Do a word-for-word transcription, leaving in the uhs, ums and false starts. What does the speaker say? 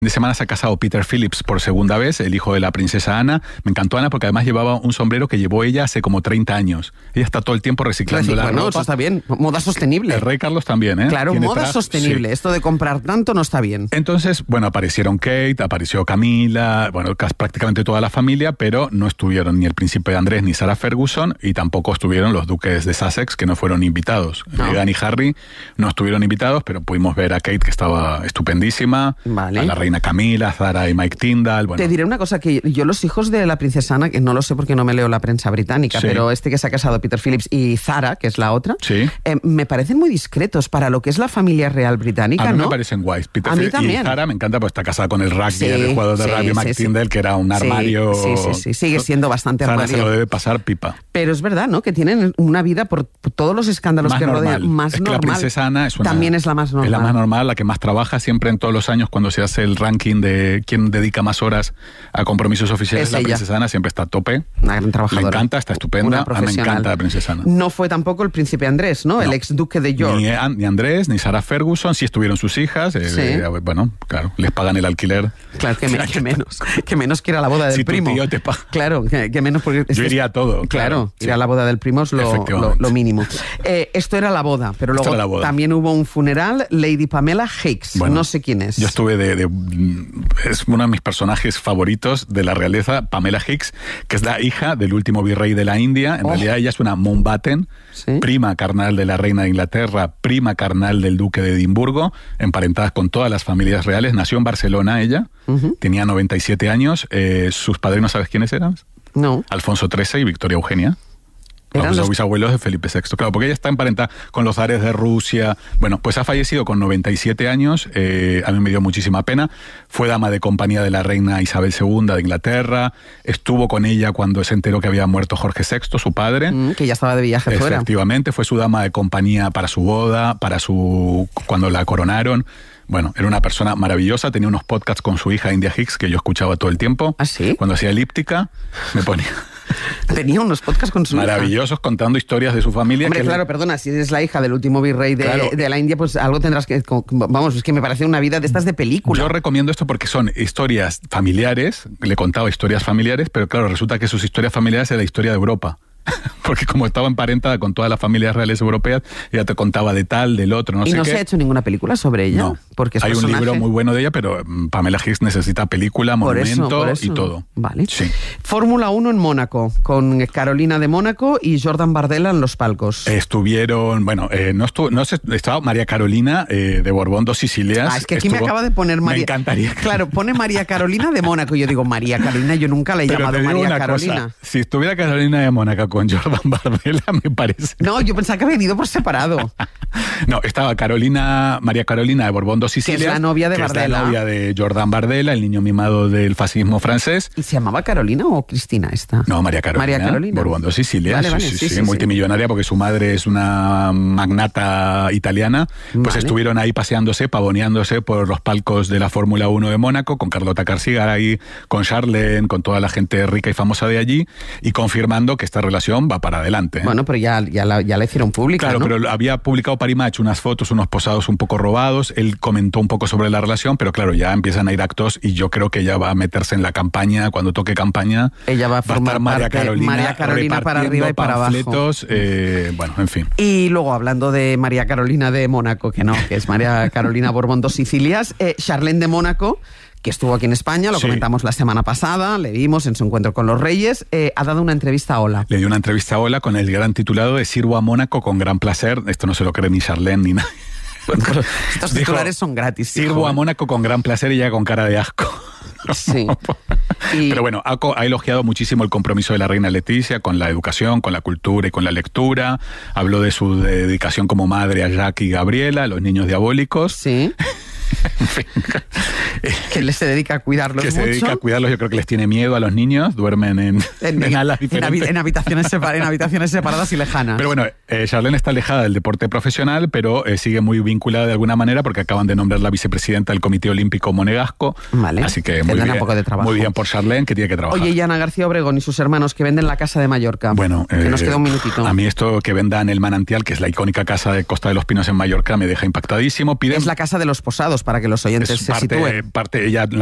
de semana se ha casado Peter Phillips por segunda vez, el hijo de la princesa Ana. Me encantó Ana porque además llevaba un sombrero que llevó ella hace como treinta años. Ella está todo el tiempo reciclando sí, la bueno, ropa. Eso está bien. Moda sostenible. El rey Carlos también, ¿eh? Claro, Tiene moda tras, sostenible. sí. Esto de comprar tanto no está bien. Entonces, bueno, aparecieron Kate, apareció Camila, bueno, casi prácticamente toda la familia, pero no estuvieron ni el príncipe Andrés ni Sarah Ferguson y tampoco estuvieron los duques de Sussex, que no fueron invitados. No. Meghan y Harry no estuvieron invitados, pero pudimos ver a Kate, que estaba estupendísima, vale. a la reina Camila, Zara y Mike Tyndall. Bueno. Te diré una cosa, que yo los hijos de la princesa Ana, que no lo sé porque no me leo la prensa británica, sí. pero este que se ha casado, Peter Phillips, y Zara, que es la otra, sí. eh, me parecen muy discretos para lo que es la familia real británica, A mí ¿no? me parecen guays. Peter a mí Phillips también. Y Zara me encanta, pues está casada con el rugby, Sí, el jugador de sí, rugby, sí, Mike sí. Tyndall, que era un armario... Sí, sí, sí, sí. Sigue siendo bastante Zara armario. se lo debe pasar pipa. Pero es verdad, ¿no? Que tienen una vida por todos los escándalos Más que normal. rodean. Más es que normal. la princesa Ana es una, también es la más normal. Es la más normal, la que más trabaja. Siempre en todos los años cuando se hace el ranking de quién dedica más horas a compromisos oficiales, Es la ella. princesa Ana siempre está a tope. Una gran trabajadora. Me encanta, está estupenda. Una A mí me profesional. encanta la princesa Ana. No fue tampoco el príncipe Andrés, ¿no? No. El ex duque de York. Ni, ni Andrés, ni Sarah Ferguson, sí estuvieron sus hijas. Eh, Sí. eh, bueno, claro, les pagan el alquiler. Claro, que, me- que menos. Que menos que ir a la boda del Si tu primo. tío te paga. Claro, que, que menos porque... Yo iría a todo. Claro, Claro, ir sí. a la boda del primo es lo, lo, Efectivamente. lo mínimo. Eh, esto era la boda, pero Esto luego era la boda. también hubo un funeral, Lady Pamela Hicks, Bueno, no sé quién es. Yo estuve de, de... Es uno de mis personajes favoritos de la realeza, Pamela Hicks, que es la hija del último virrey de la India. En Oh. realidad ella es una Mountbatten, ¿Sí? prima carnal de la reina de Inglaterra, prima carnal del duque de Edimburgo, emparentadas con todas las familias reales. Nació en Barcelona ella, Ujú. tenía noventa y siete años. Eh, sus padrinos, ¿sabes quiénes eran? No. Alfonso trece y Victoria Eugenia. Eran Los los- bisabuelos de Felipe sexto, claro, porque ella está emparentada con los zares de Rusia. Bueno, pues ha fallecido con noventa y siete años, eh, a mí me dio muchísima pena. Fue dama de compañía de la reina Isabel segunda de Inglaterra, estuvo con ella cuando se enteró que había muerto Jorge sexto, su padre. Mm, que ya estaba de viaje fuera. Efectivamente, fue su dama de compañía para su boda, para su cuando la coronaron. Bueno, era una persona maravillosa, tenía unos podcasts con su hija India Hicks que yo escuchaba todo el tiempo. ¿Ah, sí? Cuando hacía elíptica, me ponía... Tenía unos podcasts con su hija. Maravillosos, contando historias de su familia. Hombre, que claro, perdona, si eres la hija del último virrey de, Claro. de la India, pues algo tendrás que... Vamos, es que me parece una vida de estas de película. Yo recomiendo esto porque son historias familiares, le contaba historias familiares, pero claro, resulta que sus historias familiares era la historia de Europa. Porque como estaba emparentada con todas las familias reales europeas, ella te contaba de tal, del otro, no y sé no qué. se ha hecho ninguna película sobre ella. No, porque es hay un personaje- libro muy bueno de ella, pero mm, Pamela Hicks necesita película, Por eso, monumento por eso. y todo. Vale. Sí. Fórmula uno en Mónaco, con Carolina de Mónaco y Jordan Bardella en los palcos. Estuvieron, bueno, eh, no estuvo, no sé, estaba María Carolina eh, de Borbón dos Sicilias. Ah, es que aquí me Estuvo- acaba de poner María... Me encantaría. Claro, pone María Carolina de Mónaco. Yo digo, María Carolina, yo nunca la he Pero llamado te digo María una Carolina. cosa, si estuviera Carolina de Mónaco con Jordan Bardella, me parece. No, yo pensaba que había ido por separado. No, estaba Carolina, María Carolina de Borbón dos Sicilias. Que es la novia de que Bardella. Es la novia de Jordan Bardella, el niño mimado del fascismo francés. ¿Y se llamaba Carolina o Cristina esta? No, María Carolina. María Carolina. Borbón dos Sicilias. Vale, vale, sí, sí, sí, sí, sí, multimillonaria porque su madre es una magnata italiana. Pues Vale. estuvieron ahí paseándose, pavoneándose por los palcos de la Fórmula uno de Mónaco, con Carlota Carsigari, con Charlene, con toda la gente rica y famosa de allí, y confirmando que esta relación va para adelante. ¿eh? Bueno, pero ya, ya, la, ya la hicieron pública, Claro, ¿no? pero había publicado Parimatch unas fotos, unos posados un poco robados. Él comentó un poco sobre la relación, pero claro, ya empiezan a ir actos y yo creo que ella va a meterse en la campaña. Cuando toque campaña, Ella va a formar estar María parte- Carolina, María Carolina para arriba y para abajo. panfletos, eh, bueno, en fin. Y luego, hablando de María Carolina de Mónaco, que no, que es María Carolina Borbón dos Sicilias, eh, Charlene de Mónaco, que estuvo aquí en España, lo Sí. comentamos la semana pasada, le vimos en su encuentro con los Reyes, eh, ha dado una entrevista a Hola. Le dio una entrevista a Hola con el gran titulado de Sirvo a Mónaco con gran placer. Esto no se lo cree ni Charlene ni nadie. Estos Dijo, titulares son gratis. Sirvo hijo, a ¿eh? Mónaco con gran placer y ya con cara de asco. Sí. Y- Pero bueno, ha, co- ha elogiado muchísimo el compromiso de la reina Leticia con la educación, con la cultura y con la lectura. Habló de su dedicación como madre a Jack y Gabriela, los niños diabólicos. Sí. En fin. Que le se dedica a cuidarlos Que se mucho. dedica a cuidarlos. Yo creo que les tiene miedo a los niños. Duermen en, en, en alas en diferentes. habi- en habitaciones separ- en habitaciones separadas y lejanas. Pero bueno, eh, Charlene está alejada del deporte profesional, pero eh, sigue muy vinculada de alguna manera porque acaban de nombrar la vicepresidenta del Comité Olímpico Monegasco. Vale. Así que muy Tendrán bien, un poco de trabajo. muy bien por Charlene, que tiene que trabajar. Oye, y Ana García Obregón y sus hermanos que venden la casa de Mallorca. Bueno, que nos eh, queda un minutito. A mí esto que vendan el Manantial, que es la icónica casa de Costa de los Pinos en Mallorca, me deja impactadísimo. Piden, Es la casa de los posados, para que los oyentes es se parte, sitúen. parte ella